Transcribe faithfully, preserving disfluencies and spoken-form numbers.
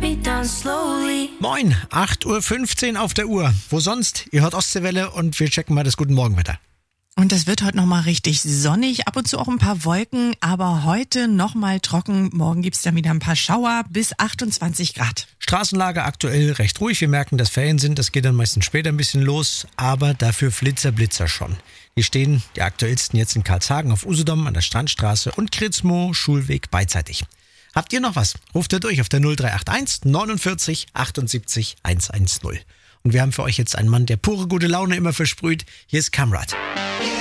me down slowly. Moin, acht Uhr fünfzehn auf der Uhr. Wo sonst? Ihr hört Ostseewelle und wir checken mal das Guten Morgenwetter. Und es wird heute nochmal richtig sonnig, ab und zu auch ein paar Wolken, aber heute nochmal trocken. Morgen gibt's dann wieder ein paar Schauer bis achtundzwanzig Grad. Straßenlage aktuell recht ruhig. Wir merken, dass Ferien sind. Das geht dann meistens später ein bisschen los, aber dafür Flitzer, Blitzer schon. Hier stehen die aktuellsten jetzt in Karlshagen auf Usedom an der Strandstraße und Kritzmo Schulweg beidseitig. Habt ihr noch was? Ruft ihr durch auf der null drei acht eins neunundvierzig achtundsiebzig hundertzehn. Und wir haben für euch jetzt einen Mann, der pure gute Laune immer versprüht. Hier ist Kamrat.